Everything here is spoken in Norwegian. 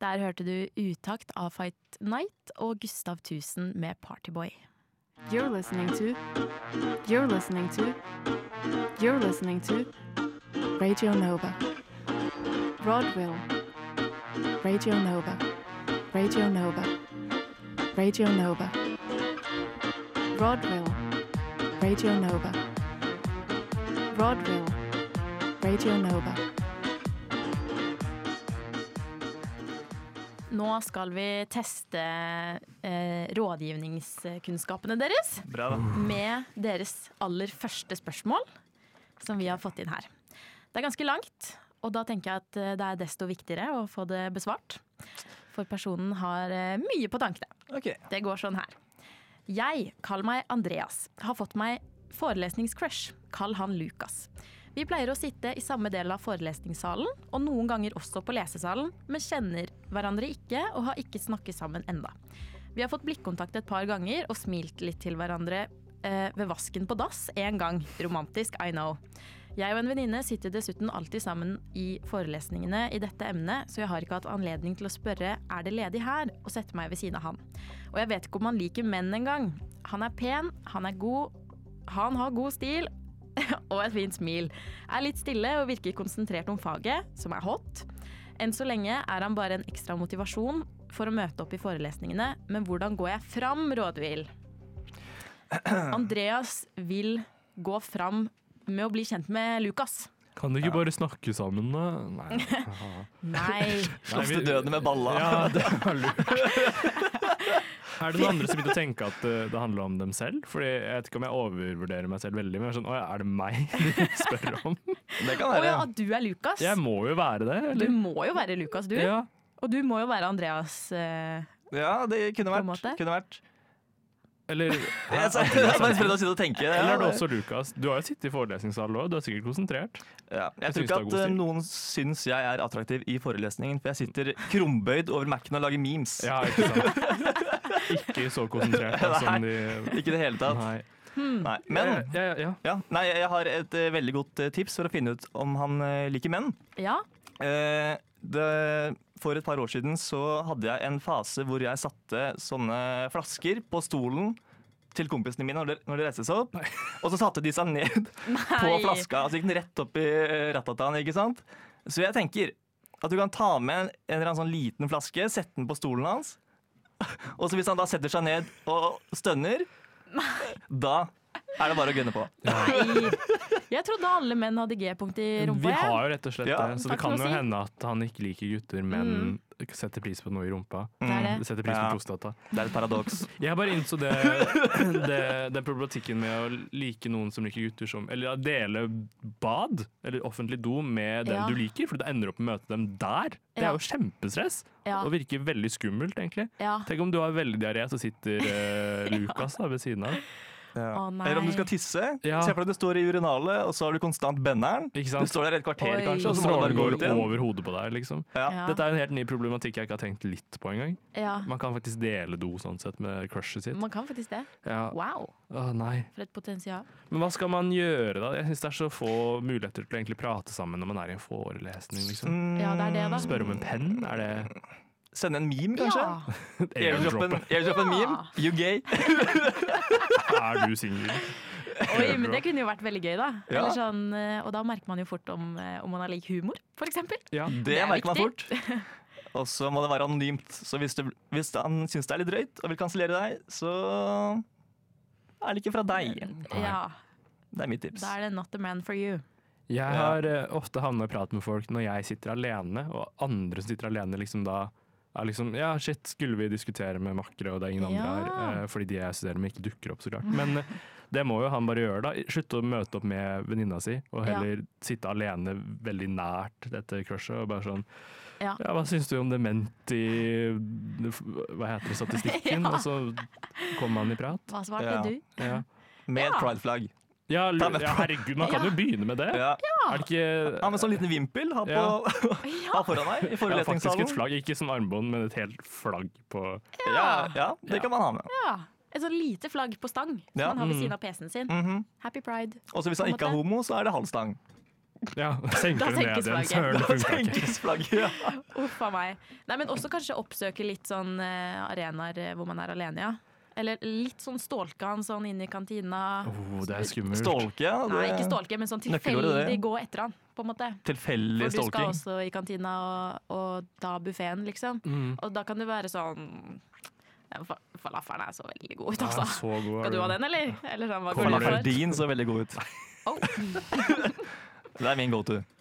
Der hørte du Utakt av Fight Night og Gustav Tusen med Partyboy. You're listening to Radio Nova. Broadville. Radio Nova. Radio Nova. Radio Nova. Broadville. Radio Nova. Broadville. Radio Nova. Nå skal vi teste rådgivningskunnskapene deres. Bra da. Med deres aller første spørsmål, som vi har fått inn her. Det er ganske langt, og da tenker jeg at det er desto viktigere å få det besvart. For personen har mye på tankene. Okay. Det går sånn her. Jeg, kall meg Andreas, har fått meg forelesningscrush. Kall han Lukas. Vi pleier å sitte i samme del av forelesningssalen, og noen ganger også på lesesalen, men kjenner hverandre ikke og har ikke snakket sammen enda. Vi har fått blikkontakt et par ganger og smilt litt til hverandre ved vasken på dass en gang. Romantisk, I know. Jeg og en venninne sitter dessuten alltid sammen i forelesningene i dette emnet, så jeg har ikke hatt anledning til å spørre er det ledig her, og sette meg ved siden av han. Og jeg vet ikke om han liker menn en gang. Han er pen, han er god, han har god stil, og et fint smil. Er litt stille og virker konsentrert om faget, som er hot. Enn så lenge er han bare en ekstra motivasjon for å møte opp i forelesningene, men hvordan går jeg fram, Rådvill? Andreas vil gå fram med å bli kjent med Lukas. Kan du ikke bare snakke sammen da? Nei. Nei. Slåste døden med balla. Ja, det var lurt. Er det noen andre som begynner å tenke at det handler om dem selv? Fordi jeg vet ikke om jeg overvurderer meg selv veldig, men jeg er sånn, er det meg de spør om? Det kan være. At du er Lukas? Jeg må jo være det, eller? Du må jo være Lukas, du. Ja. Og du må jo være Andreas. Ja, det kunne vært. Eller jeg bare prøvde å sitte og tenke. Eller er det også Lukas? Du har jo sittet i forelesningssalen også, du er sikkert konsentrert. Ja, jeg tror ikke at noen syns jeg er attraktiv i forelesningen, for jeg sitter krumbøyd over Mac-en og lager memes. Ja, ikke sant. Ikke så konsentrert som de... Ikke det hele tatt. Nei. Men Nei, jeg har et veldig godt tips for å finne ut om han liker menn. Ja. For et par år siden så hadde jeg en fase hvor jeg satte sånne flasker på stolen til kompisene mine når de reiste seg opp. Og så satte de seg ned på flaska, altså gikk den rett opp i ratatan, ikke sant? Så jeg tenker at du kan ta med en eller annen sånn liten flaske, sette den på stolen hans, og så hvis han da setter seg ned og stønner, da er det bare å gønne på. Nei. Jeg trodde alle menn hadde G-punkt i rumpa. Vi har jo rett og slett det, så det kan jo si. hende at han ikke liker gutter, men setter pris på noe i rumpa. Det setter pris på prostata. Det er et paradoks. Jeg bare innså det problematikken med å like noen som liker gutter som, eller dele bad, eller offentlig do med den du liker, for du ender opp med å møte dem der. Det er jo kjempestress, og virker veldig skummelt egentlig. Tenk om du har veldig diaré, så sitter Lukas da ved siden av. Ja. Eller om du skal tisse, se for deg du står i urinalet, og så har du konstant benneren. Du står der et kvarter kanskje, og så må du bare gå ut igjen. Over hodet på deg, liksom. Dette er en helt ny problematikk jeg ikke har tenkt litt på engang. Man kan faktisk dele do sånn sett med crushet sitt. Man kan faktisk det. Wow. Nei. For et potensial. Men hva skal man gjøre da? Jeg synes det er så få muligheter til å egentlig prate sammen når man er i en forelesning, liksom. Ja, det er det da. Spørre om en penn, er det... Sende en meme, kanskje? Ja. Airdrop en meme? You gay? Er du single? Oi, men det kunne jo vært veldig gøy da. Eller sånn, og da merker man jo fort om man har lik humor, for eksempel. Ja, det merker man fort. Og så må det være anonymt. Så hvis han synes det er litt drøyt og vil kansellere deg, så er det ikke fra deg. Ja. Det er mitt tips. Da er det not the man for you. Jeg har ofte havnet og pratet med folk når jeg sitter alene, og andre som sitter alene liksom da er liksom, skulle vi diskutere med makkere, og det er ingen andre her, fordi de jeg studerer med ikke dukker opp så klart. Men det må jo han bare gjøre da. Slutte å møte opp med venninna si, og heller sitte alene veldig nært dette crushet, og bare sånn, hva synes du om det ment i, hva heter det, statistikken? Og så kommer man i prat. Hva svarte du? Med et pride-flagg. Ja, herregud, man kan jo begynne med det. Er det ikke... med sånn liten vimpel ha foran deg i forelesningssalen. Faktisk et flagg, ikke sånn armbånd, men et helt flagg på... Ja, det kan man ha med. Ja, et sånn lite flagg på stang, som man har ved siden av PC-en sin. Happy Pride. Og så hvis han ikke er homo, så er det halvstang. Ja, senker Da det ned senkes igjen. flagget. Søren, det funka ikke. Senkes flagget, ja. Uff a meg. Nei, men også kanskje oppsøke litt sånn arenaer hvor man er alene, ja. Eller litt sånn stålke han sånn inne i kantina. Det er skummelt. Stålke, ja. Nei, ikke stålke, men sånn nøkkelordet, det. tilfeldig gå etter han, på en måte. Tilfeldig For du skal stalking. også i kantina og ta buffeten, liksom. Og da kan det være sånn falafelen er så veldig god ut, Ja, altså. så god. Skal du ha den, eller? Eller sånn, hva går du Falafel for? din så veldig god ut. Oh. Det er min go-to.